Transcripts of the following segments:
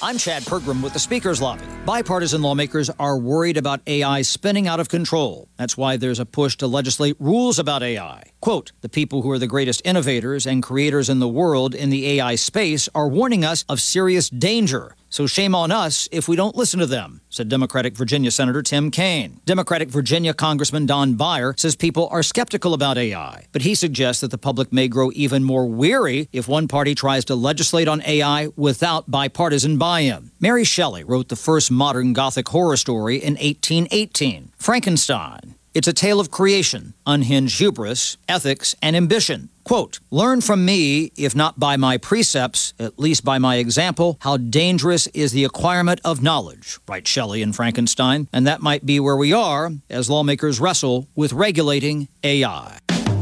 I'm Chad Pergram with the Speaker's Lobby. Bipartisan lawmakers are worried about AI spinning out of control. That's why there's a push to legislate rules about AI. Quote, the people who are the greatest innovators and creators in the world in the AI space are warning us of serious danger. So shame on us if we don't listen to them, said Democratic Virginia Senator Tim Kaine. Democratic Virginia Congressman Don Beyer says people are skeptical about AI, but he suggests that the public may grow even more weary if one party tries to legislate on AI without bipartisan buy-in. Mary Shelley wrote the first modern Gothic horror story in 1818, Frankenstein. It's a tale of creation, unhinged hubris, ethics, and ambition. Quote, learn from me, if not by my precepts, at least by my example, how dangerous is the acquirement of knowledge, writes Shelley in Frankenstein. And that might be where we are as lawmakers wrestle with regulating AI.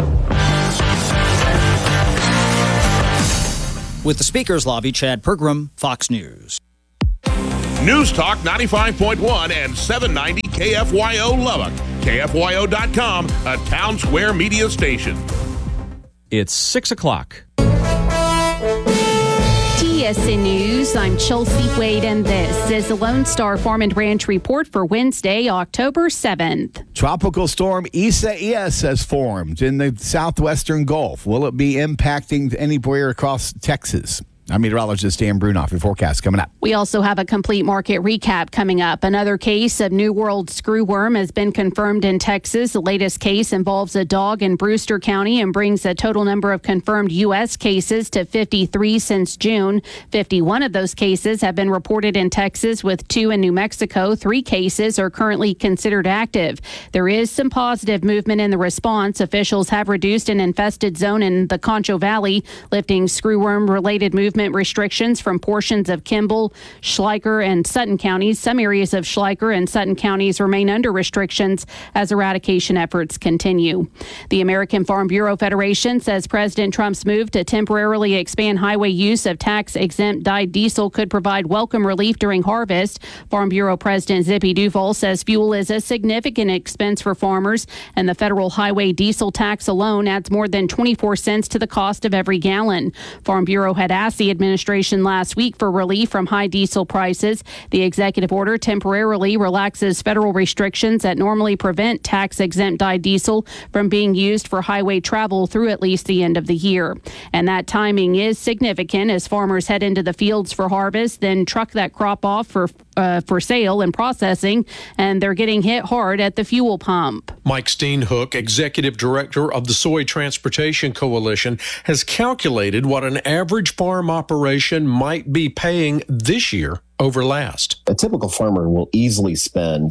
With the Speaker's Lobby, Chad Pergram, Fox News. News Talk 95.1 and 790 KFYO Lubbock. KFYO.com, a Town Square media station. It's 6 o'clock. TSN News, I'm Chelsea Wade, and this is the Lone Star Farm and Ranch Report for Wednesday, October 7th. Tropical storm Isaias has formed in the southwestern Gulf. Will it be impacting anywhere across Texas? I'm meteorologist Dan Brunoff. Your forecast coming up. We also have a complete market recap coming up. Another case of New World screwworm has been confirmed in Texas. The latest case involves a dog in Brewster County and brings the total number of confirmed U.S. cases to 53 since June. 51 of those cases have been reported in Texas, with 2 in New Mexico. 3 cases are currently considered active. There is some positive movement in the response. Officials have reduced an infested zone in the Concho Valley, lifting screwworm-related movement restrictions from portions of Kimball, Schleicher, and Sutton counties. Some areas of Schleicher and Sutton counties remain under restrictions as eradication efforts continue. The American Farm Bureau Federation says President Trump's move to temporarily expand highway use of tax-exempt dyed diesel could provide welcome relief during harvest. Farm Bureau President Zippy Duval says fuel is a significant expense for farmers, and the federal highway diesel tax alone adds more than 24 cents to the cost of every gallon. Farm Bureau had asked the administration last week for relief from high diesel prices. The executive order temporarily relaxes federal restrictions that normally prevent tax-exempt dyed diesel from being used for highway travel through at least the end of the year. And that timing is significant as farmers head into the fields for harvest, then truck that crop off for sale and processing, and they're getting hit hard at the fuel pump. Mike Steenhoek, executive director of the Soy Transportation Coalition, has calculated what an average farm operation might be paying this year over last. A typical farmer will easily spend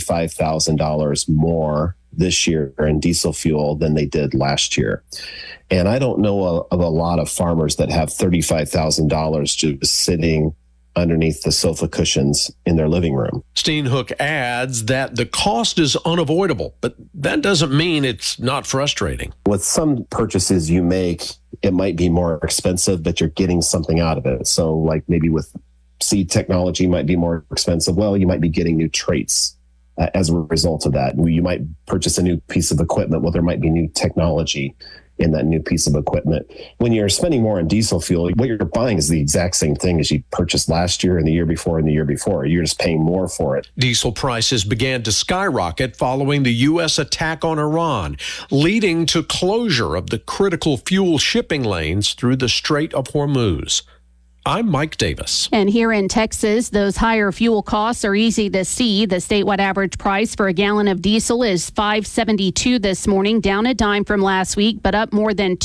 $35,000 more this year in diesel fuel than they did last year. And I don't know of a lot of farmers that have $35,000 just sitting underneath the sofa cushions in their living room. Steenhoek adds that the cost is unavoidable, but that doesn't mean it's not frustrating. With some purchases you make, it might be more expensive, but you're getting something out of it. So like maybe with seed technology might be more expensive. Well, you might be getting new traits as a result of that. You might purchase a new piece of equipment. Well, there might be new technology in that new piece of equipment. When you're spending more on diesel fuel, what you're buying is the exact same thing as you purchased last year and the year before and the year before. You're just paying more for it. Diesel prices began to skyrocket following the U.S. attack on Iran, leading to closure of the critical fuel shipping lanes through the Strait of Hormuz. I'm Mike Davis. And here in Texas, those higher fuel costs are easy to see. The statewide average price for a gallon of diesel is $5.72 this morning, down a dime from last week, but up more than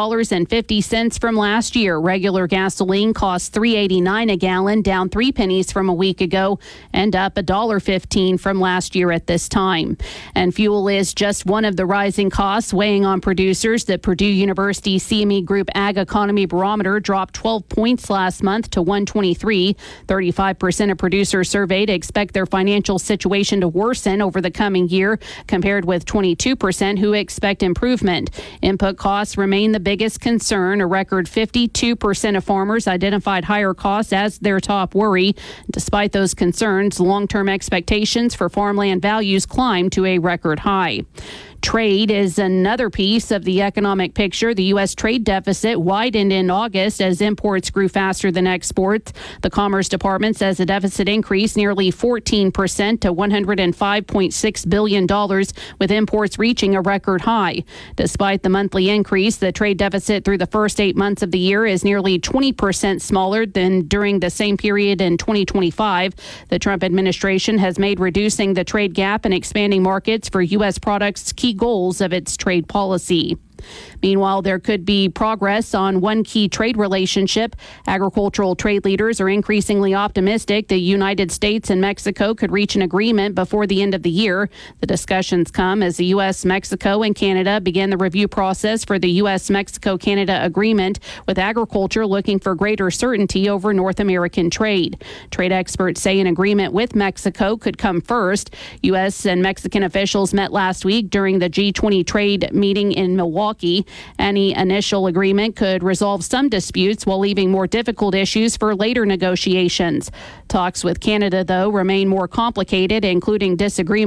$2.50 from last year. Regular gasoline costs $3.89 a gallon, down 3 pennies from a week ago, and up $1.15 from last year at this time. And fuel is just one of the rising costs weighing on producers. The Purdue University CME Group Ag Economy Barometer dropped 12 points last month to 123. 35% of producers surveyed expect their financial situation to worsen over the coming year, compared with 22% who expect improvement. Input costs remain the biggest concern. A record 52% of farmers identified higher costs as their top worry. Despite those concerns, long-term expectations for farmland values climbed to a record high. Trade is another piece of the economic picture. The U.S. trade deficit widened in August as imports grew faster than exports. The Commerce Department says the deficit increased nearly 14% to $105.6 billion, with imports reaching a record high. Despite the monthly increase, the trade deficit through the first 8 months of the year is nearly 20% smaller than during the same period in 2025. The Trump administration has made reducing the trade gap and expanding markets for U.S. products key goals of its trade policy. Meanwhile, there could be progress on one key trade relationship. Agricultural trade leaders are increasingly optimistic the United States and Mexico could reach an agreement before the end of the year. The discussions come as the U.S., Mexico, and Canada begin the review process for the U.S.-Mexico-Canada agreement, with agriculture looking for greater certainty over North American trade. Trade experts say an agreement with Mexico could come first. U.S. and Mexican officials met last week during the G20 trade meeting in Milwaukee. Any initial agreement could resolve some disputes while leaving more difficult issues for later negotiations. Talks with Canada, though, remain more complicated, including disagreements